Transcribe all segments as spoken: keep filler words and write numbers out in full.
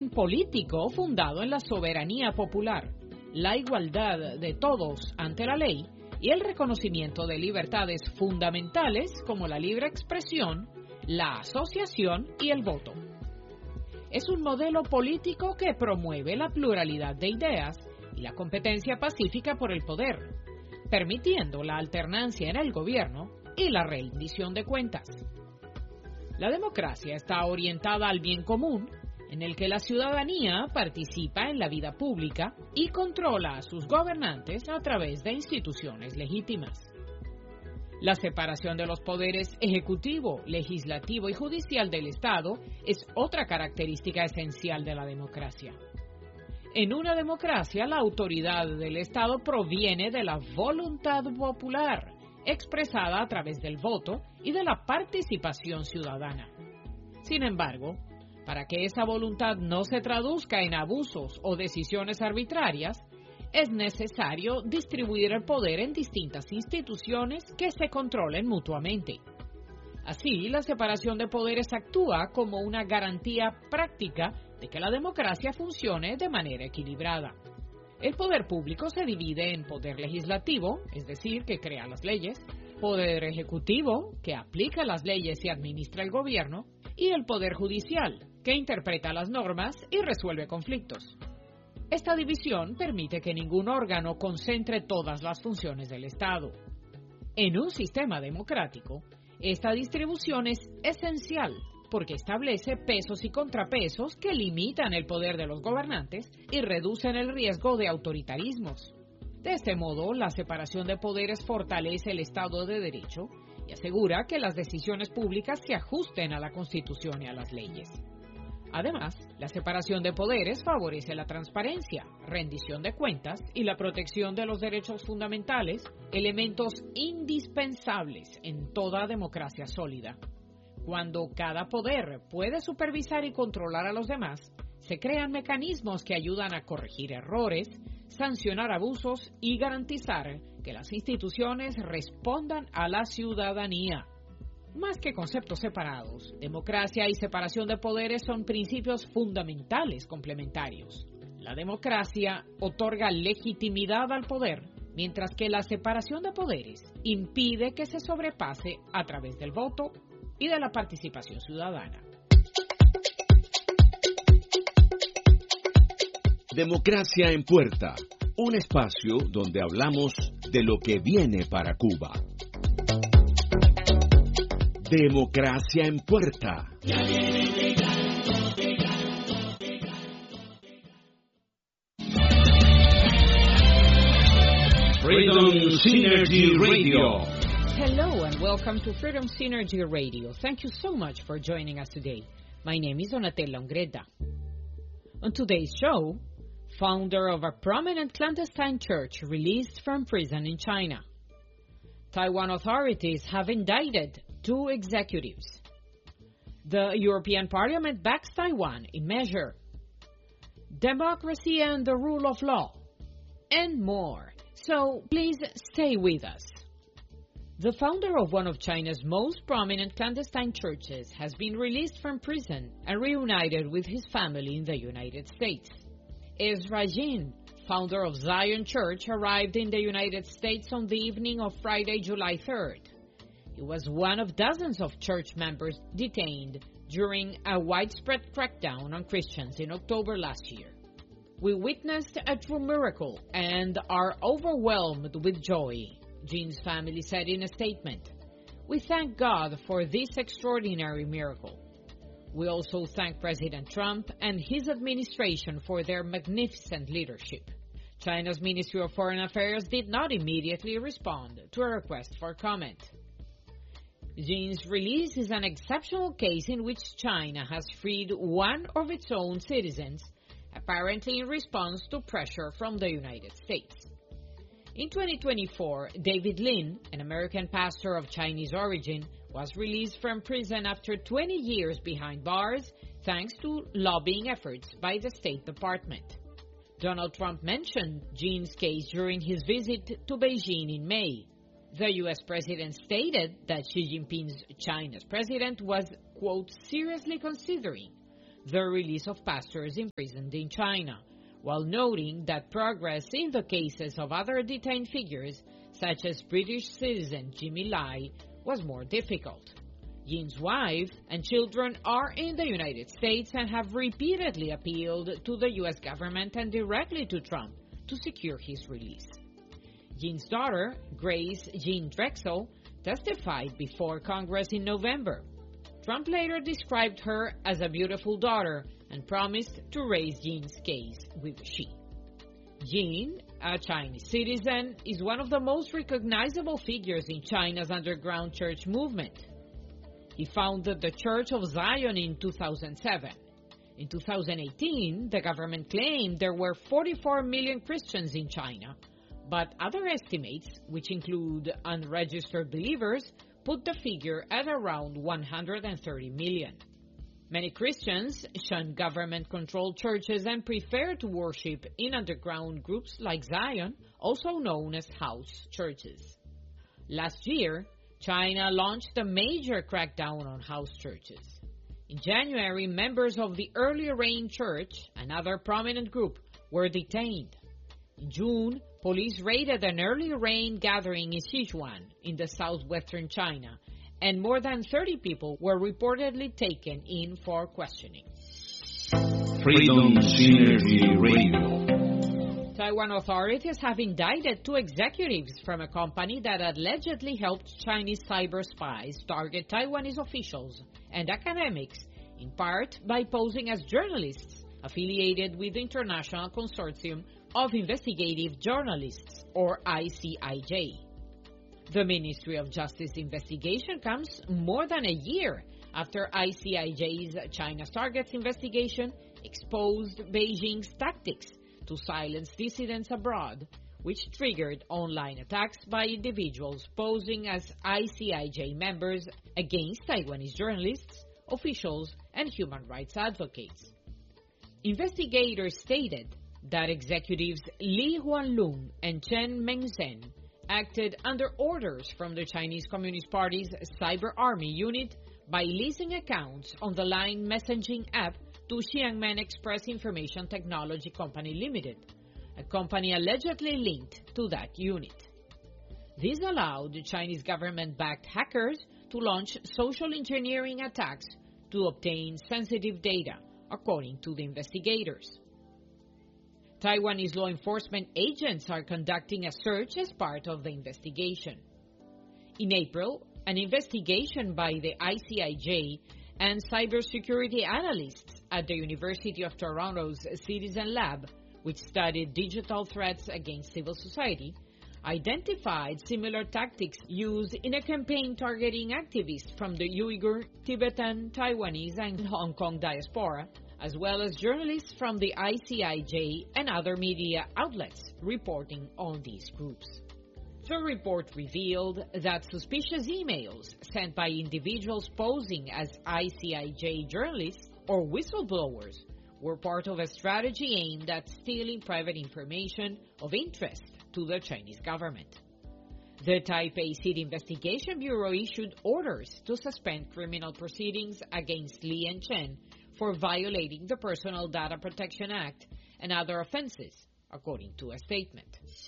político fundado en la soberanía popular, la igualdad de todos ante la ley y el reconocimiento de libertades fundamentales como la libre expresión, la asociación y el voto. Es un modelo político que promueve la pluralidad de ideas y la competencia pacífica por el poder, permitiendo la alternancia en el gobierno y la rendición de cuentas. La democracia está orientada al bien común, en el que la ciudadanía participa en la vida pública y controla a sus gobernantes a través de instituciones legítimas. La separación de los poderes ejecutivo, legislativo y judicial del Estado es otra característica esencial de la democracia. En una democracia, la autoridad del Estado proviene de la voluntad popular, expresada a través del voto y de la participación ciudadana. Sin embargo, para que esa voluntad no se traduzca en abusos o decisiones arbitrarias, es necesario distribuir el poder en distintas instituciones que se controlen mutuamente. Así, la separación de poderes actúa como una garantía práctica de que la democracia funcione de manera equilibrada. El poder público se divide en poder legislativo, es decir, que crea las leyes, poder ejecutivo, que aplica las leyes y administra el gobierno, y el poder judicial, que interpreta las normas y resuelve conflictos. Esta división permite que ningún órgano concentre todas las funciones del Estado. En un sistema democrático, esta distribución es esencial porque establece pesos y contrapesos que limitan el poder de los gobernantes y reducen el riesgo de autoritarismos. De este modo, la separación de poderes fortalece el Estado de Derecho y asegura que las decisiones públicas se ajusten a la Constitución y a las leyes. Además, la separación de poderes favorece la transparencia, rendición de cuentas y la protección de los derechos fundamentales, elementos indispensables en toda democracia sólida. Cuando cada poder puede supervisar y controlar a los demás, se crean mecanismos que ayudan a corregir errores, sancionar abusos y garantizar que las instituciones respondan a la ciudadanía. Más que conceptos separados, democracia y separación de poderes son principios fundamentales complementarios. La democracia otorga legitimidad al poder, mientras que la separación de poderes impide que se sobrepase a través del voto y de la participación ciudadana. Democracia en Puerta, un espacio donde hablamos de lo que viene para Cuba. Democracia en Puerta. Freedom Synergy Radio. Hello and welcome to Freedom Synergy Radio. Thank you so much for joining us today. My name is Donatella Ungreta. On today's show, founder of a prominent clandestine church released from prison in China. Taiwan authorities have indicted two executives. The European Parliament backs Taiwan in measure. Democracy and the rule of law. And more. So please stay with us. The founder of one of China's most prominent clandestine churches has been released from prison and reunited with his family in the United States. Ezra Jin, founder of Zion Church, arrived in the United States on the evening of Friday, July third. He was one of dozens of church members detained during a widespread crackdown on Christians in October last year. We witnessed a true miracle and are overwhelmed with joy, Jin's family said in a statement. We thank God for this extraordinary miracle. We also thank President Trump and his administration for their magnificent leadership. China's Ministry of Foreign Affairs did not immediately respond to a request for comment. Jin's release is an exceptional case in which China has freed one of its own citizens, apparently in response to pressure from the United States. In twenty twenty-four, David Lin, an American pastor of Chinese origin, was released from prison after twenty years behind bars thanks to lobbying efforts by the State Department. Donald Trump mentioned Jin's case during his visit to Beijing in May. The U S president stated that Xi Jinping's China's president was, quote, seriously considering the release of pastors imprisoned in China, while noting that progress in the cases of other detained figures, such as British citizen Jimmy Lai, was more difficult. Jin's wife and children are in the United States and have repeatedly appealed to the U S government and directly to Trump to secure his release. Jin's daughter, Grace Jean Drexel, testified before Congress in November. Trump later described her as a beautiful daughter and promised to raise Jin's case with she. Jin, a Chinese citizen, is one of the most recognizable figures in China's underground church movement. He founded the Church of Zion in two thousand seven. In two thousand eighteen, the government claimed there were forty-four million Christians in China, but other estimates, which include unregistered believers, put the figure at around one hundred thirty million. Many Christians shun government-controlled churches and prefer to worship in underground groups like Zion, also known as house churches. Last year, China launched a major crackdown on house churches. In January, members of the Early Rain Church, another prominent group, were detained. In June, police raided an Early Rain gathering in Sichuan, in the southwestern China, and more than thirty people were reportedly taken in for questioning. Freedom Synergy Radio. Taiwan authorities have indicted two executives from a company that allegedly helped Chinese cyber spies target Taiwanese officials and academics, in part by posing as journalists affiliated with the International Consortium of Investigative Journalists, or I C I J. The Ministry of Justice investigation comes more than a year after I C I J's China Targets investigation exposed Beijing's tactics to silence dissidents abroad, which triggered online attacks by individuals posing as I C I J members against Taiwanese journalists, officials, and human rights advocates. Investigators stated that executives Li Huanlong and Chen Mengzhen acted under orders from the Chinese Communist Party's Cyber Army unit by leasing accounts on the Line messaging app to Xiamen Express Information Technology Company Limited, a company allegedly linked to that unit. This allowed Chinese government-backed hackers to launch social engineering attacks to obtain sensitive data, according to the investigators. Taiwanese law enforcement agents are conducting a search as part of the investigation. In April, an investigation by the I C I J and cybersecurity analysts at the University of Toronto's Citizen Lab, which studied digital threats against civil society, identified similar tactics used in a campaign targeting activists from the Uyghur, Tibetan, Taiwanese, and Hong Kong diaspora, as well as journalists from the I C I J and other media outlets reporting on these groups. The report revealed that suspicious emails sent by individuals posing as I C I J journalists or whistleblowers were part of a strategy aimed at stealing private information of interest to the Chinese government. The Taipei City Investigation Bureau issued orders to suspend criminal proceedings against Li and Chen for violating the Personal Data Protection Act and other offenses, according to a statement.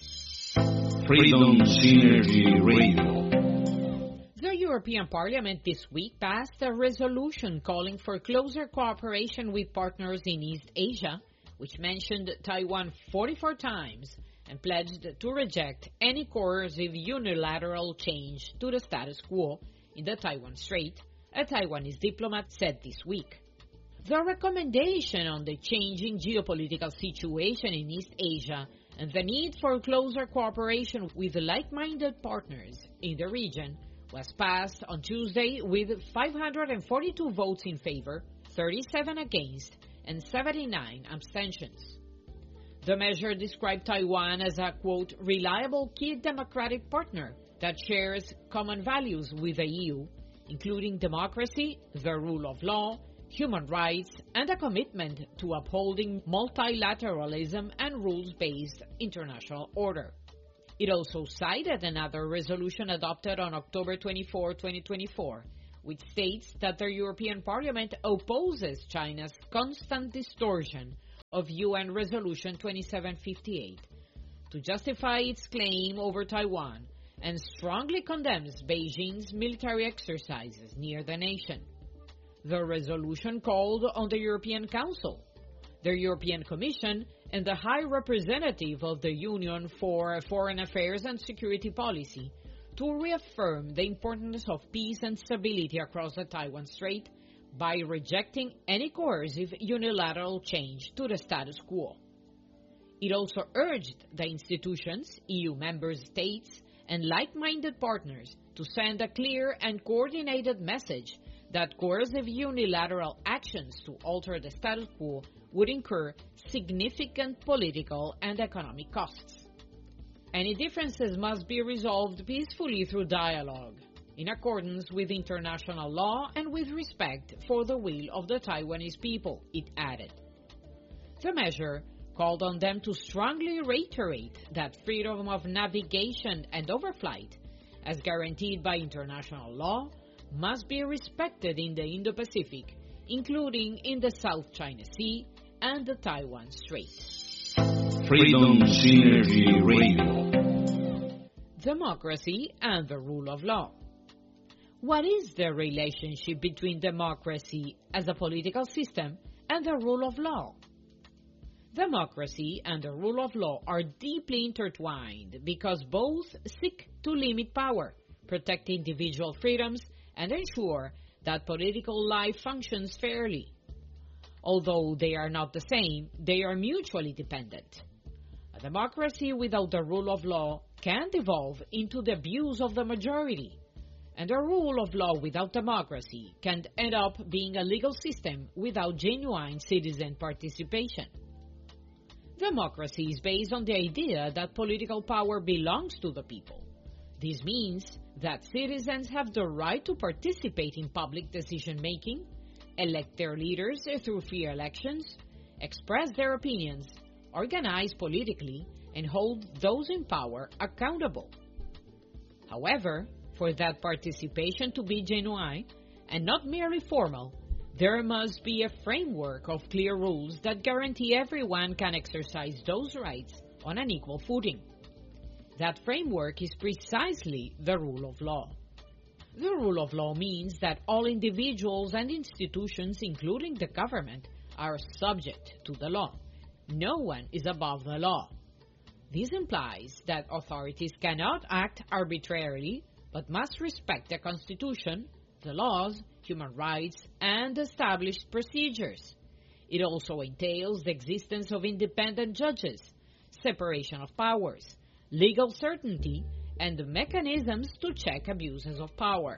Freedom Synergy Radio. The European Parliament this week passed a resolution calling for closer cooperation with partners in East Asia, which mentioned Taiwan forty-four times and pledged to reject any coercive unilateral change to the status quo in the Taiwan Strait, a Taiwanese diplomat said this week. The recommendation on the changing geopolitical situation in East Asia and the need for closer cooperation with like-minded partners in the region was passed on Tuesday with five hundred forty-two votes in favor, thirty-seven against, and seventy-nine abstentions. The measure described Taiwan as a, quote, reliable key democratic partner that shares common values with the E U, including democracy, the rule of law, human rights, and a commitment to upholding multilateralism and rules-based international order. It also cited another resolution adopted on October twenty-fourth, twenty twenty-four, which states that the European Parliament opposes China's constant distortion of U N Resolution twenty-seven fifty-eight to justify its claim over Taiwan and strongly condemns Beijing's military exercises near the nation. The resolution called on the European Council, the European Commission, and the High Representative of the Union for Foreign Affairs and Security Policy to reaffirm the importance of peace and stability across the Taiwan Strait by rejecting any coercive unilateral change to the status quo. It also urged the institutions, E U member states, and like-minded partners to send a clear and coordinated message that coercive unilateral actions to alter the status quo would incur significant political and economic costs. Any differences must be resolved peacefully through dialogue, in accordance with international law and with respect for the will of the Taiwanese people, it added. The measure called on them to strongly reiterate that freedom of navigation and overflight, as guaranteed by international law, must be respected in the Indo-Pacific, including in the South China Sea and the Taiwan Strait. Freedom Synergy Radio. Democracy and the rule of law. What is the relationship between democracy as a political system and the rule of law? Democracy and the rule of law are deeply intertwined because both seek to limit power, protect individual freedoms, and ensure that political life functions fairly. Although they are not the same, they are mutually dependent. A democracy without the rule of law can devolve into the abuse of the majority, and a rule of law without democracy can end up being a legal system without genuine citizen participation. Democracy is based on the idea that political power belongs to the people. This means that citizens have the right to participate in public decision-making, elect their leaders through free elections, express their opinions, organize politically, and hold those in power accountable. However, for that participation to be genuine and not merely formal, there must be a framework of clear rules that guarantee everyone can exercise those rights on an equal footing. That framework is precisely the rule of law. The rule of law means that all individuals and institutions, including the government, are subject to the law. No one is above the law. This implies that authorities cannot act arbitrarily, but must respect the Constitution, the laws, human rights, and established procedures. It also entails the existence of independent judges, separation of powers, legal certainty, and mechanisms to check abuses of power.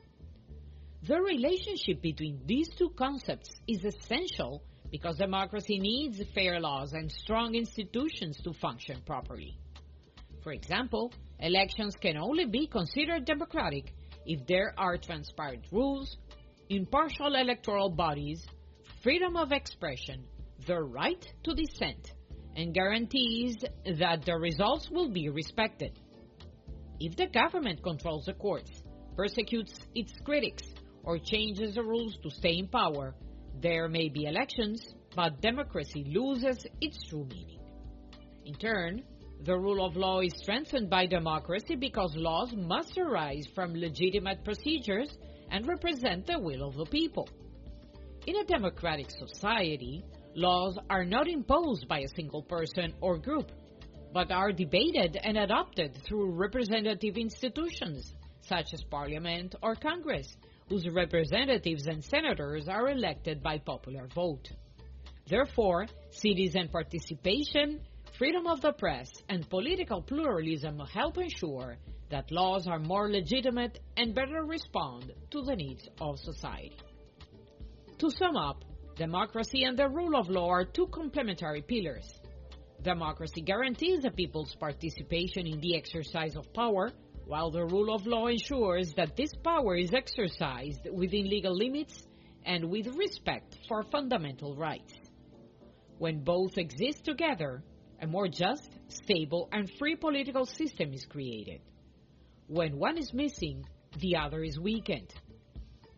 The relationship between these two concepts is essential because democracy needs fair laws and strong institutions to function properly. For example, elections can only be considered democratic if there are transparent rules, impartial electoral bodies, freedom of expression, the right to dissent, and guarantees that the results will be respected. If the government controls the courts, persecutes its critics, or changes the rules to stay in power, there may be elections, but democracy loses its true meaning. In turn, the rule of law is strengthened by democracy because laws must arise from legitimate procedures and represent the will of the people. In a democratic society, laws are not imposed by a single person or group, but are debated and adopted through representative institutions, such as Parliament or Congress, whose representatives and senators are elected by popular vote. Therefore, citizen participation, freedom of the press, and political pluralism help ensure that laws are more legitimate and better respond to the needs of society. To sum up, democracy and the rule of law are two complementary pillars. Democracy guarantees the people's participation in the exercise of power, while the rule of law ensures that this power is exercised within legal limits and with respect for fundamental rights. When both exist together, a more just, stable, and free political system is created. When one is missing, the other is weakened.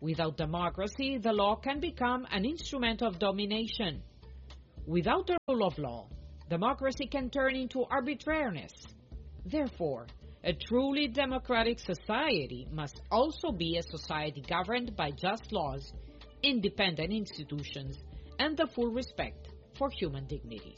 Without democracy, the law can become an instrument of domination. Without the rule of law, democracy can turn into arbitrariness. Therefore, a truly democratic society must also be a society governed by just laws, independent institutions, and the full respect for human dignity.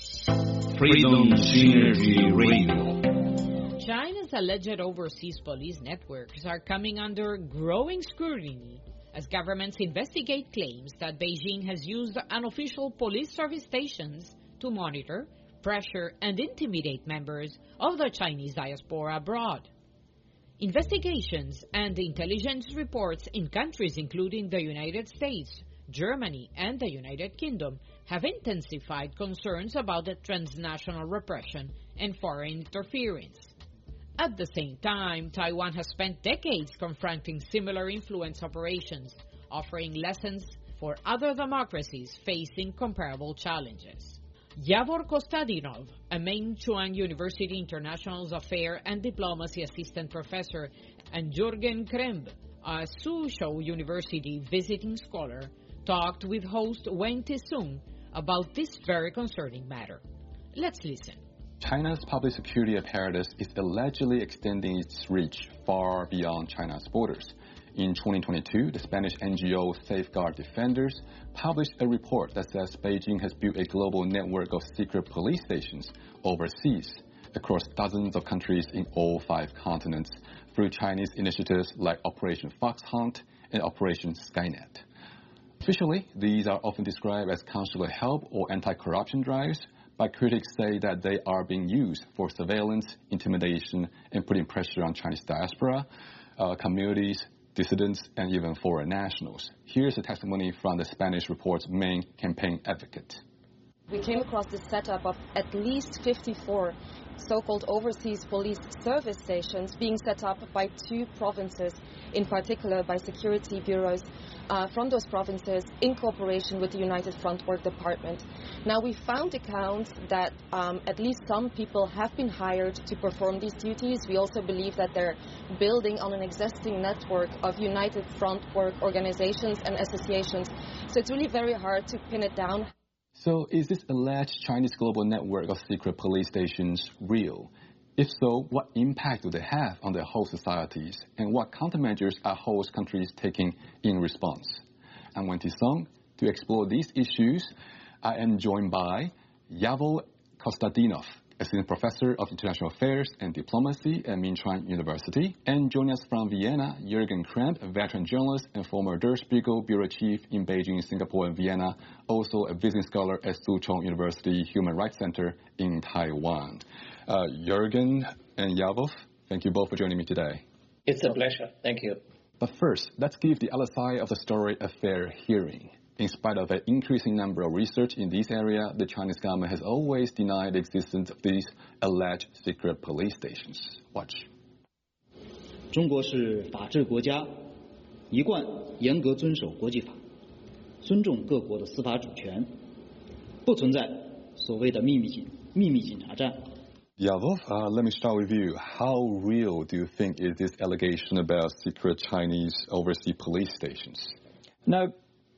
Freedom Synergy Radio. China's alleged overseas police networks are coming under growing scrutiny as governments investigate claims that Beijing has used unofficial police service stations to monitor, pressure, and intimidate members of the Chinese diaspora abroad. Investigations and intelligence reports in countries including the United States, Germany, and the United Kingdom have intensified concerns about the transnational repression and foreign interference. At the same time, Taiwan has spent decades confronting similar influence operations, offering lessons for other democracies facing comparable challenges. Yavor Kostadinov, a Mengchuan University International Affairs and Diplomacy Assistant Professor, and Jürgen Kremb, a Suzhou University visiting scholar, talked with host Wen Tisung about this very concerning matter. Let's listen. China's public security apparatus is allegedly extending its reach far beyond China's borders. In twenty twenty-two, the Spanish N G O Safeguard Defenders published a report that says Beijing has built a global network of secret police stations overseas across dozens of countries in all five continents through Chinese initiatives like Operation Fox Hunt and Operation Skynet. Officially, these are often described as consular help or anti-corruption drives, but critics say that they are being used for surveillance, intimidation, and putting pressure on Chinese diaspora, uh, communities, dissidents, and even foreign nationals. Here's a testimony from the Spanish report's main campaign advocate. We came across the setup of at least fifty-four so-called overseas police service stations being set up by two provinces, in particular by security bureaus uh, from those provinces in cooperation with the United Front Work Department. Now, we found accounts that um, at least some people have been hired to perform these duties. We also believe that they're building on an existing network of United Front Work organizations and associations. So it's really very hard to pin it down. So is this alleged Chinese global network of secret police stations real? If so, what impact do they have on their host societies? And what countermeasures are host countries taking in response? I'm Wen Tisung. To explore these issues, I am joined by Yavor Kostadinov, Assistant Professor of International Affairs and Diplomacy at Mengchuan University. And joining us from Vienna, Jürgen Kremb, a veteran journalist and former Der Spiegel bureau chief in Beijing, Singapore, and Vienna, also a visiting scholar at Soochow University Human Rights Center in Taiwan. Uh, Jürgen and Yavor, thank you both for joining me today. It's a pleasure. Thank you. But first, let's give the other side of the story a fair hearing. In spite of an increasing number of research in this area, the Chinese government has always denied the existence of these alleged secret police stations. Watch. 中国是法治国家，一贯严格遵守国际法，尊重各国的司法主权，不存在所谓的秘密警秘密警察站。 Yavor, uh, let me start with you. How real do you think is this allegation about secret Chinese overseas police stations? Now,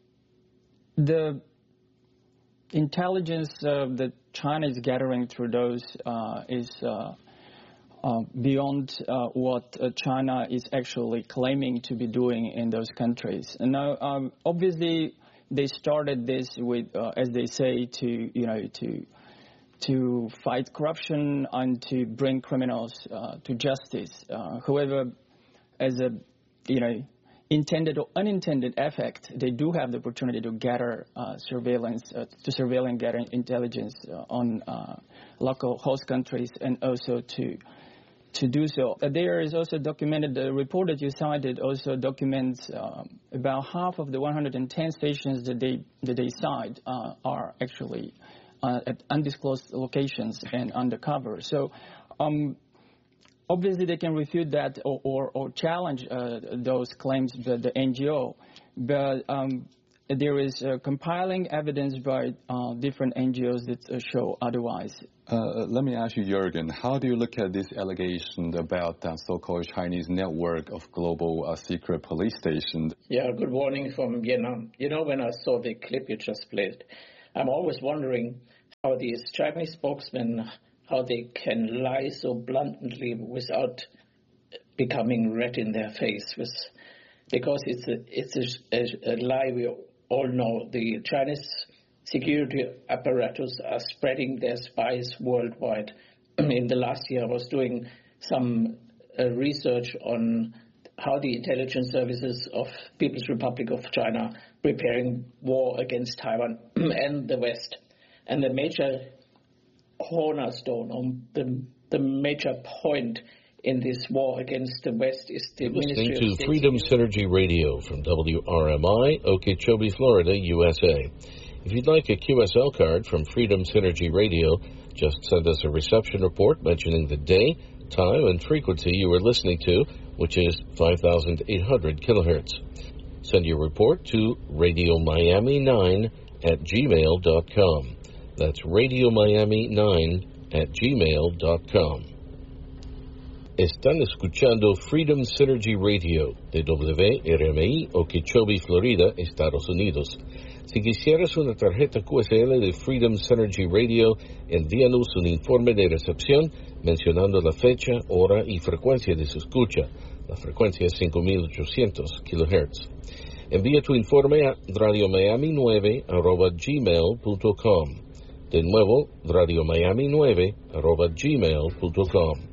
the intelligence uh, that China is gathering through those uh, is uh, uh, beyond uh, what uh, China is actually claiming to be doing in those countries. And now, um, obviously, they started this with, uh, as they say, to you know to to fight corruption and to bring criminals uh, to justice. Uh, however, as a you know. intended or unintended effect, they do have the opportunity to gather uh, surveillance, uh, to surveil and gather intelligence uh, on uh, local host countries, and also to to do so. Uh, there is also documented, the report that you cited also documents um, about half of the one hundred ten stations that they that they cite uh, are actually uh, at undisclosed locations and undercover. So. Um, Obviously, they can refute that or, or, or challenge uh, those claims, the, the N G O. But um, there is uh, compiling evidence by uh, different N G Os that uh, show otherwise. Uh, let me ask you, Jürgen, how do you look at this allegation about the so-called Chinese network of global uh, secret police stations? Yeah, good morning from Vietnam. You know, when I saw the clip you just played, I'm always wondering how these Chinese spokesmen, how they can lie so bluntly without becoming red in their face. With, because it's a, it's a, a, a lie we all know. The Chinese security apparatus are spreading their spies worldwide. In the last year, I was doing some uh, research on how the intelligence services of People's Republic of China preparing war against Taiwan and the West. And the major cornerstone, or the, the major point in this war against the West is the You're Ministry listening of to State Freedom Security. Synergy Radio from W R M I, Okeechobee, Florida, U S A. If you'd like a Q S L card from Freedom Synergy Radio, just send us a reception report mentioning the day, time, and frequency you are listening to, which is five thousand eight hundred kilohertz. Send your report to Radio Miami nine at gmail dot com. That's Radio Miami nine at gmail dot com. Están escuchando Freedom Synergy Radio de W R M I, Okeechobee, Florida, Estados Unidos. Si quisieras una tarjeta Q S L de Freedom Synergy Radio, envíanos un informe de recepción mencionando la fecha, hora y frecuencia de su escucha. La frecuencia es cinco mil ochocientos kilohertz. Envía tu informe a radio miami nueve arroba gmail punto com. De nuevo, radio miami nueve arroba gmail punto com.